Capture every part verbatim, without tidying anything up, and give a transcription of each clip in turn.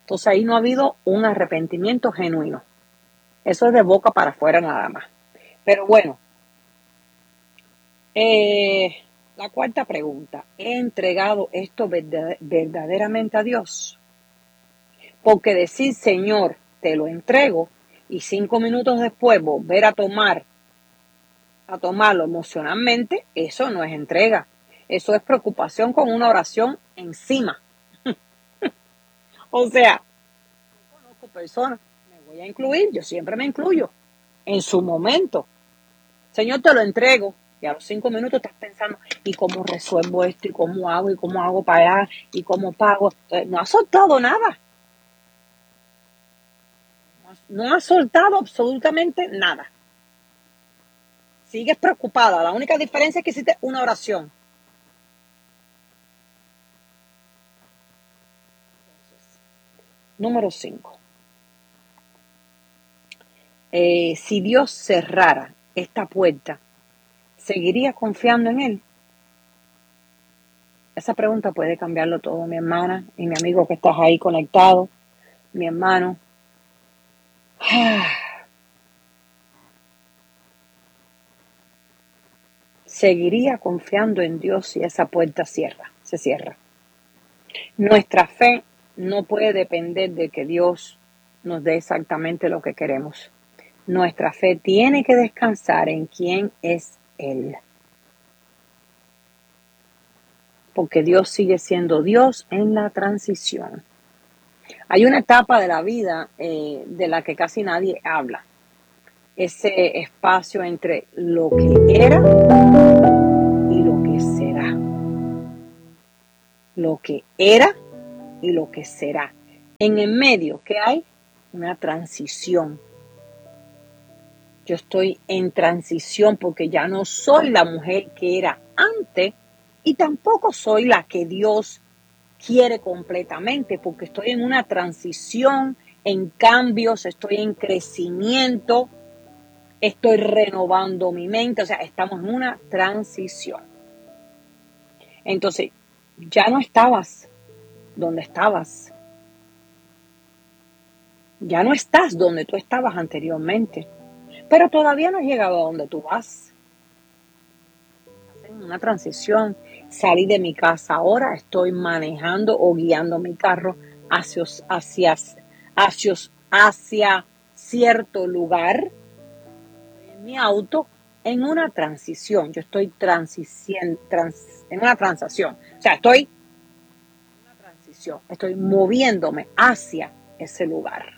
Entonces ahí no ha habido un arrepentimiento genuino. Eso es de boca para afuera nada más. Pero bueno, eh, la cuarta pregunta. ¿He entregado esto verdaderamente a Dios? Porque decir, Señor, te lo entrego, y cinco minutos después volver a tomar, a tomarlo emocionalmente, eso no es entrega. Eso es preocupación con una oración encima. O sea, yo conozco personas, me voy a incluir, yo siempre me incluyo, en su momento. Señor, te lo entrego. Y a los cinco minutos estás pensando, ¿y cómo resuelvo esto? ¿Y cómo hago? ¿Y cómo hago para allá? ¿Y cómo pago? Entonces, no has soltado nada. No has soltado absolutamente nada. Sigues preocupada. La única diferencia es que hiciste una oración. Número cinco. Eh, si Dios cerrara esta puerta, ¿seguiría confiando en Él? Esa pregunta puede cambiarlo todo, mi hermana y mi amigo que estás ahí conectado, mi hermano. Seguiría confiando en Dios si esa puerta cierra, se cierra. Nuestra fe no puede depender de que Dios nos dé exactamente lo que queremos. Nuestra fe tiene que descansar en quién es Él. Porque Dios sigue siendo Dios en la transición. Hay una etapa de la vida eh, de la que casi nadie habla. Ese espacio entre lo que era y lo que será. Lo que era y lo que será. En el medio, ¿qué hay? Una transición. Yo estoy en transición porque ya no soy la mujer que era antes y tampoco soy la que Dios quiere completamente, porque estoy en una transición, en cambios, estoy en crecimiento, estoy renovando mi mente, o sea, estamos en una transición. Entonces, ya no estabas donde estabas. Ya no estás donde tú estabas anteriormente, pero todavía no has llegado a donde tú vas. Estás en una transición. Salí de mi casa, ahora estoy manejando o guiando mi carro hacia, hacia, hacia, hacia cierto lugar en mi auto en una transición. Yo estoy transiciendo, trans, en una transición. O sea, estoy en una transición. Estoy moviéndome hacia ese lugar.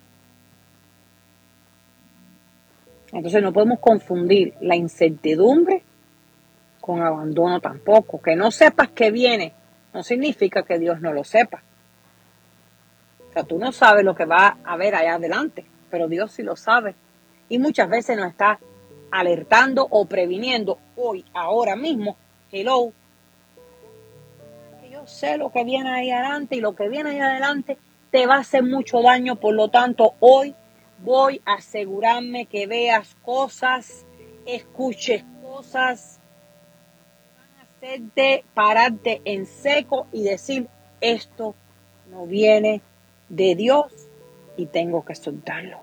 Entonces no podemos confundir la incertidumbre con abandono tampoco. Que no sepas que viene no significa que Dios no lo sepa. O sea, tú no sabes lo que va a haber allá adelante, pero Dios sí lo sabe. Y muchas veces nos está alertando o previniendo hoy, ahora mismo. Hello. Que yo sé lo que viene ahí adelante y lo que viene ahí adelante te va a hacer mucho daño. Por lo tanto, hoy voy a asegurarme que veas cosas, escuches cosas, van a hacerte pararte en seco y decir, esto no viene de Dios y tengo que soltarlo.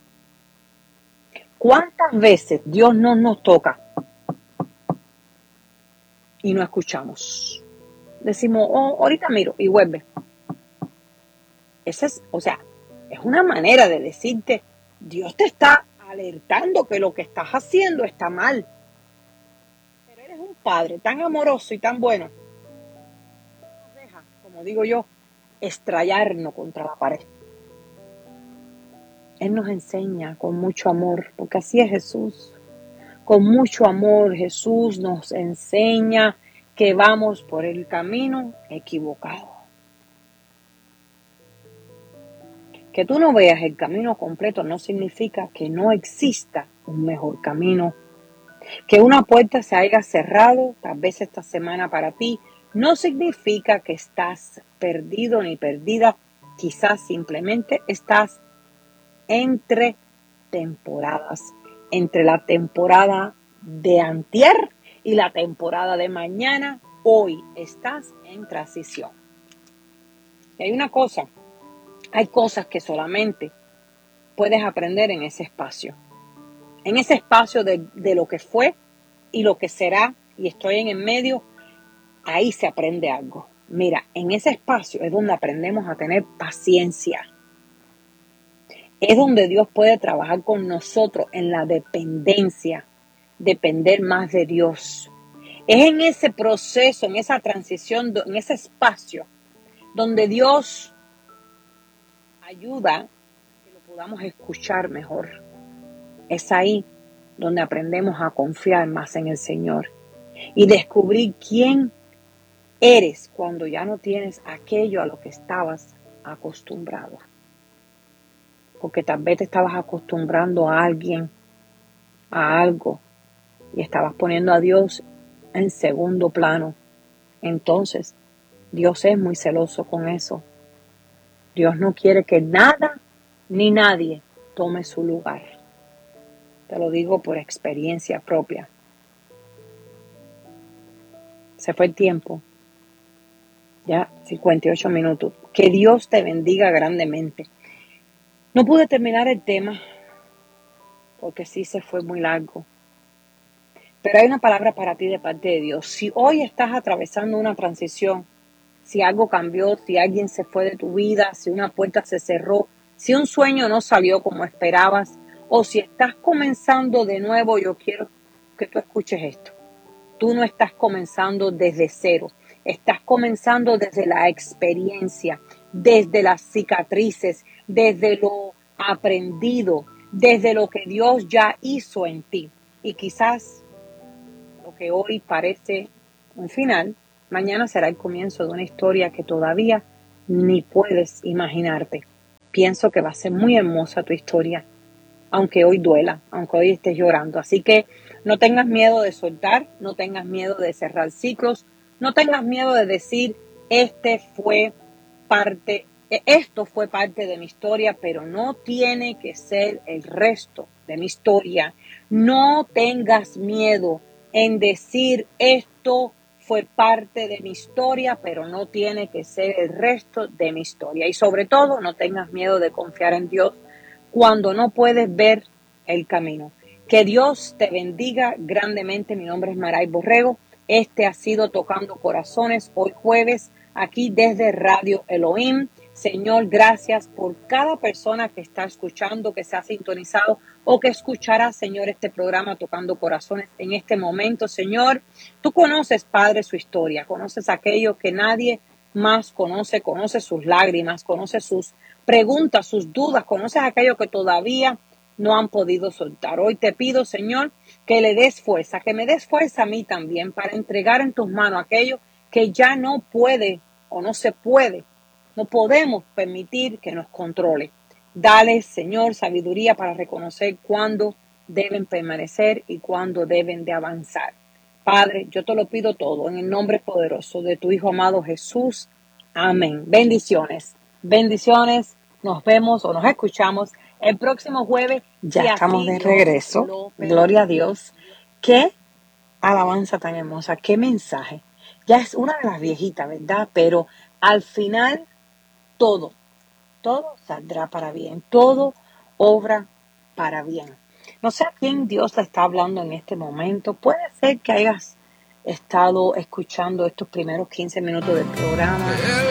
¿Cuántas veces Dios no nos toca y no escuchamos? Decimos, oh, ahorita miro y vuelve. Esa es, o sea, es una manera de decirte, Dios te está alertando que lo que estás haciendo está mal. Pero eres un padre tan amoroso y tan bueno. No nos deja, como digo yo, estrellarnos contra la pared. Él nos enseña con mucho amor, porque así es Jesús. Con mucho amor Jesús nos enseña que vamos por el camino equivocado. Que tú no veas el camino completo no significa que no exista un mejor camino. Que una puerta se haya cerrado, tal vez esta semana para ti, no significa que estás perdido ni perdida. Quizás simplemente estás entre temporadas. Entre la temporada de antier y la temporada de mañana, hoy estás en transición. Y hay una cosa, Hay cosas que solamente puedes aprender en ese espacio. En ese espacio de, de lo que fue y lo que será, y estoy en el medio, ahí se aprende algo. Mira, en ese espacio es donde aprendemos a tener paciencia. Es donde Dios puede trabajar con nosotros en la dependencia, depender más de Dios. Es en ese proceso, en esa transición, en ese espacio, donde Dios ayuda a que lo podamos escuchar mejor. Es ahí donde aprendemos a confiar más en el Señor y descubrir quién eres cuando ya no tienes aquello a lo que estabas acostumbrado. Porque tal vez te estabas acostumbrando a alguien, a algo, y estabas poniendo a Dios en segundo plano. Entonces, Dios es muy celoso con eso. Dios no quiere que nada ni nadie tome su lugar. Te lo digo por experiencia propia. Se fue el tiempo. Ya, cincuenta y ocho minutos. Que Dios te bendiga grandemente. No pude terminar el tema porque sí se fue muy largo. Pero hay una palabra para ti de parte de Dios. Si hoy estás atravesando una transición, si algo cambió, si alguien se fue de tu vida, si una puerta se cerró, si un sueño no salió como esperabas, o si estás comenzando de nuevo, yo quiero que tú escuches esto. Tú no estás comenzando desde cero. Estás comenzando desde la experiencia, desde las cicatrices, desde lo aprendido, desde lo que Dios ya hizo en ti. Y quizás lo que hoy parece un final, mañana será el comienzo de una historia que todavía ni puedes imaginarte. Pienso que va a ser muy hermosa tu historia, aunque hoy duela, aunque hoy estés llorando. Así que no tengas miedo de soltar, no tengas miedo de cerrar ciclos, no tengas miedo de decir, este fue parte, esto fue parte de mi historia, pero no tiene que ser el resto de mi historia. No tengas miedo en decir, esto fue parte de mi historia, pero no tiene que ser el resto de mi historia. Y sobre todo, no tengas miedo de confiar en Dios cuando no puedes ver el camino. Que Dios te bendiga grandemente. Mi nombre es Maray Borrego. Este ha sido Tocando Corazones, hoy jueves, aquí desde Radio Elohim. Señor, gracias por cada persona que está escuchando, que se ha sintonizado o que escuchará, Señor, este programa Tocando Corazones en este momento. Señor, tú conoces, Padre, su historia, conoces aquello que nadie más conoce, conoces sus lágrimas, conoces sus preguntas, sus dudas, conoces aquello que todavía no han podido soltar. Hoy te pido, Señor, que le des fuerza, que me des fuerza a mí también para entregar en tus manos aquello que ya no puede o no se puede, no podemos permitir que nos controle. Dale, Señor, sabiduría para reconocer cuándo deben permanecer y cuándo deben de avanzar. Padre, yo te lo pido todo en el nombre poderoso de tu Hijo amado Jesús. Amén. Bendiciones. Bendiciones. Nos vemos o nos escuchamos el próximo jueves. Ya estamos de regreso. Gloria a Dios. Qué alabanza tan hermosa. Qué mensaje. Ya es una de las viejitas, ¿verdad? Pero al final todo, todo saldrá para bien. Todo obra para bien. No sé a quién Dios le está hablando en este momento. Puede ser que hayas estado escuchando estos primeros quince minutos del programa.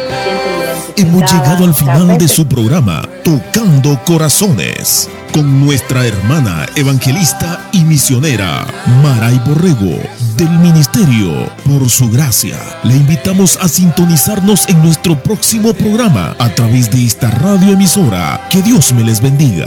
Hemos llegado al final de su programa Tocando Corazones con nuestra hermana evangelista y misionera Maray Borrego del Ministerio Por Su Gracia. Le invitamos a sintonizarnos en nuestro próximo programa a través de esta radioemisora. Que Dios me les bendiga.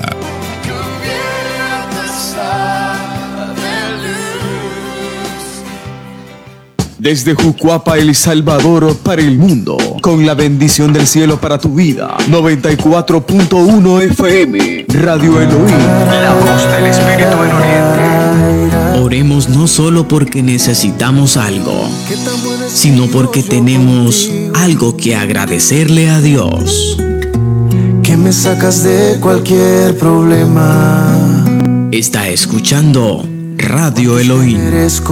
Desde Jucuapa, El Salvador, para el mundo, con la bendición del cielo para tu vida. noventa y cuatro punto uno F M, Radio Elohim, la voz del Espíritu en Oriente. Oremos no solo porque necesitamos algo, sino porque tenemos algo que agradecerle a Dios. Que me sacas de cualquier problema. Está escuchando Radio Elohim.